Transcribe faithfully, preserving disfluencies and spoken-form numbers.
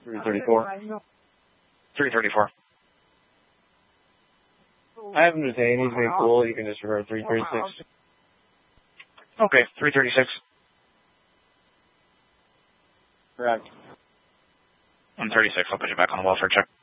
three thirty-four. three thirty-four. I have him detained. He's being cool. You can disregard three thirty-six. Okay, three thirty-six. Correct. one thirty-six, I'll put you back on the welfare check.